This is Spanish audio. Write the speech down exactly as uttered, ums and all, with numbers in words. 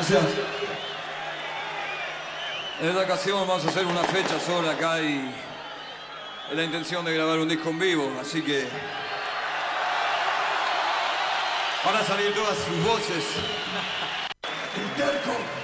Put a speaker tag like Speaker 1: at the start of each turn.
Speaker 1: Gracias. En esta ocasión vamos a hacer una fecha sola acá y es la intención de grabar un disco en vivo, así que van a salir todas sus voces. El terco.